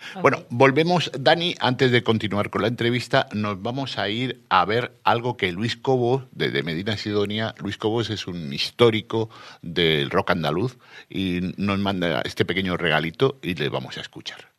Bueno, Ok. volvemos, Dani, antes de continuar con la entrevista, nos vamos a ir a ver algo que Luis Cobos, de Medina Sidonia, Luis Cobos es un histórico del rock andaluz y nos manda este pequeño regalito y le vamos a escuchar.